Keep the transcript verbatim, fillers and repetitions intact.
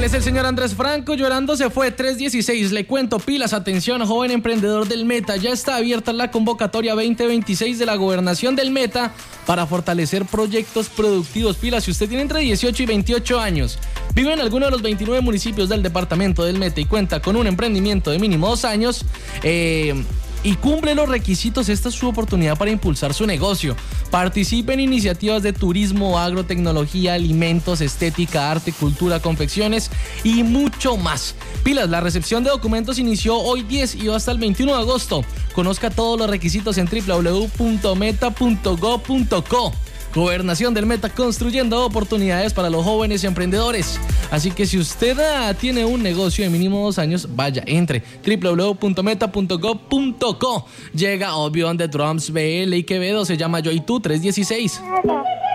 Él es el señor Andrés Franco, llorando se fue. Tres dieciséis, le cuento, pilas, atención, joven emprendedor del Meta. Ya está abierta la convocatoria veinte veintiséis de la gobernación del Meta para fortalecer proyectos productivos. Pilas, si usted tiene entre dieciocho y veintiocho años, vive en alguno de los veintinueve municipios del departamento del Meta y cuenta con un emprendimiento de mínimo dos años, eh... y cumple los requisitos, esta es su oportunidad para impulsar su negocio. Participe en iniciativas de turismo, agrotecnología, alimentos, estética, arte, cultura, confecciones y mucho más. Pilas, la recepción de documentos inició hoy diez y va hasta el veintiuno de agosto. Conozca todos los requisitos en doble u doble u doble u punto meta punto gob punto co. Gobernación del Meta, construyendo oportunidades para los jóvenes emprendedores. Así que si usted ah, tiene un negocio de mínimo dos años, vaya, entre doble u doble u doble u punto meta punto gob punto co. Llega Obvio on the Drums B L y Quevedo, se llama Yo y Tú, tres dieciséis.